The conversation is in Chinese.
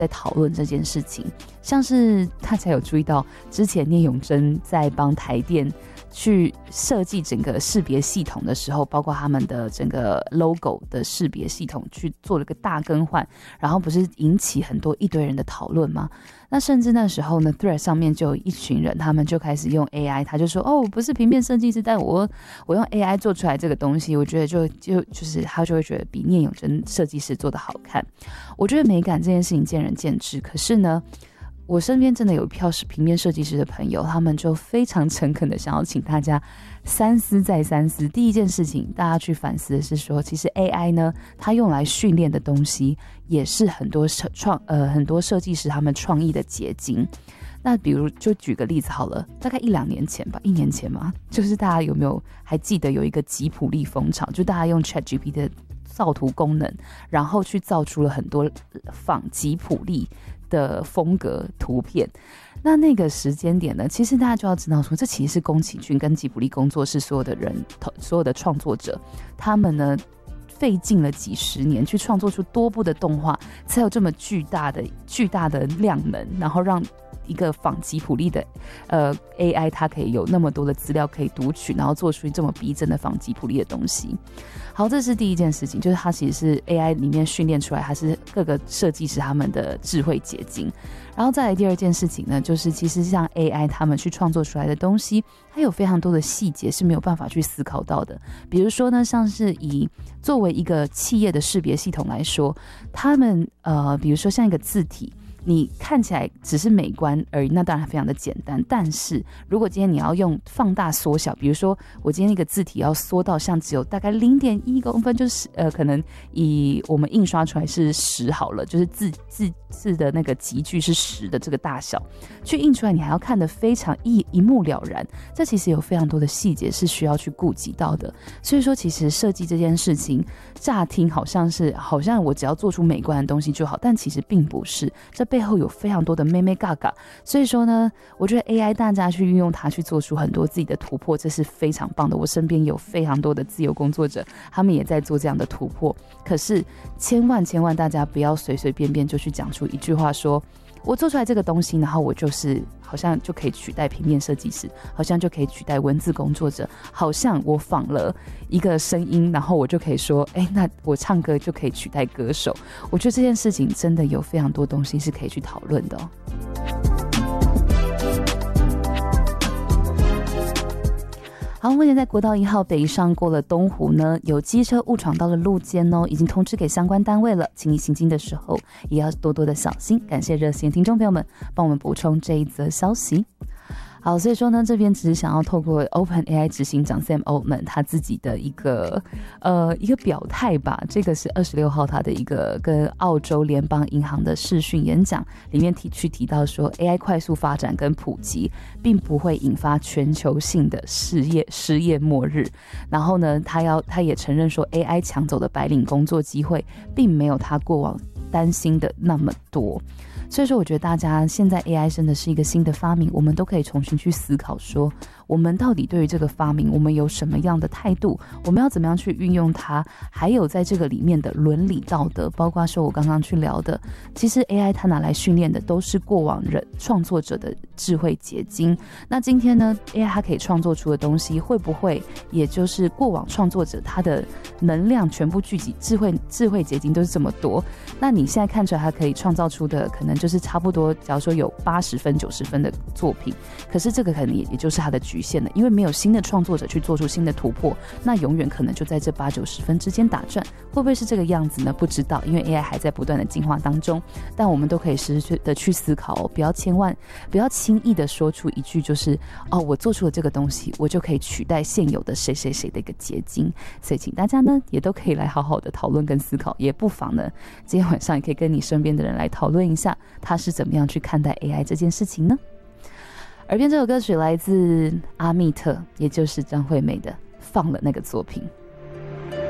在讨论这件事情。像是大家有注意到，之前聂永真在帮台电去设计整个识别系统的时候，包括他们的整个 logo 的识别系统去做了个大更换，然后不是引起一堆人的讨论吗？那甚至那时候呢 Thread 上面就有一群人，他们就开始用 AI， 他就说我不是平面设计师，但我用 AI 做出来这个东西，我觉得就是他就会觉得比聂永真设计师做的好看。我觉得美感这件事情见仁见智，可是呢我身边真的有一票是平面设计师的朋友，他们就非常诚恳的想要请大家三思再三思。第一件事情大家去反思的是说，其实 AI 呢，它用来训练的东西也是很多设计师他们创意的结晶。那比如就举个例子好了，大概1-2年前吧，1年前嘛，就是大家有没有还记得有一个吉普力风潮，就大家用 ChatGPT 的造图功能，然后去造出了很多仿吉普力的风格图片。那个时间点呢，其实大家就要知道说，这其实是宫崎骏跟吉卜力工作室所有的创作者，他们呢费尽了几十年去创作出多部的动画，才有这么巨大的量能，然后让一个仿吉普力的AI 它可以有那么多的资料可以读取，然后做出这么逼真的仿吉普力的东西。好，这是第一件事情，就是它其实是 AI 里面训练出来，它是各个设计师他们的智慧结晶。然后再来第二件事情呢，就是其实像 AI 他们去创作出来的东西，它有非常多的细节是没有办法去思考到的。比如说呢，像是以作为一个企业的识别系统来说，他们比如说像一个字体，你看起来只是美观而已，那当然非常的简单。但是如果今天你要用放大缩小，比如说我今天一个字体要缩到像只有大概 0.1公分，就是可能以我们印刷出来是10好了，就是字的那个集距是10的这个大小，去印出来你还要看得非常一目了然。这其实有非常多的细节是需要去顾及到的。所以说其实设计这件事情乍听好像我只要做出美观的东西就好，但其实并不是，这背后有非常多的妹妹嘎嘎。所以说呢，我觉得 AI 大家去运用它去做出很多自己的突破，这是非常棒的。我身边有非常多的自由工作者，他们也在做这样的突破。可是千万大家不要随随便便就去讲出一句话说，我做出来这个东西，然后我就是好像就可以取代平面设计师，好像就可以取代文字工作者，好像我仿了一个声音，然后我就可以说那我唱歌就可以取代歌手。我觉得这件事情真的有非常多东西是可以去讨论的好，目前在国道1号北上过了东湖呢，有机车误闯到了路肩已经通知给相关单位了，请你行经的时候也要多多的小心。感谢热心听众朋友们帮我们补充这一则消息。好，所以说呢，这边只是想要透过 OpenAI 执行长 Sam Altman 他自己的一个表态吧。这个是26号他的一个跟澳洲联邦银行的视讯演讲里面提到说 AI 快速发展跟普及并不会引发全球性的失业末日。然后呢，他也承认说 AI 抢走的白领工作机会并没有他过往担心的那么多。所以说我觉得大家现在 AI 真的是一个新的发明，我们都可以重新去思考说，我们到底对于这个发明我们有什么样的态度，我们要怎么样去运用它，还有在这个里面的伦理道德，包括说我刚刚去聊的，其实 AI 它拿来训练的都是过往人创作者的智慧结晶。那今天呢 AI 它可以创作出的东西，会不会也就是过往创作者他的能量全部聚集，智慧结晶都是这么多，那你现在看出来它可以创造出的可能就是差不多，假如说有80分90分的作品，可是这个可能也就是它的局限了，因为没有新的创作者去做出新的突破，那永远可能就在这80-90分之间打转。会不会是这个样子呢？不知道，因为 AI 还在不断的进化当中。但我们都可以时时的去思考不要轻易的说出一句就是我做出了这个东西，我就可以取代现有的谁谁谁的一个结晶。所以请大家呢也都可以来好好的讨论跟思考，也不妨呢今天晚上也可以跟你身边的人来讨论一下，他是怎么样去看待 AI 这件事情呢？耳边这首歌曲来自阿密特，也就是张惠妹的《放了》那个作品。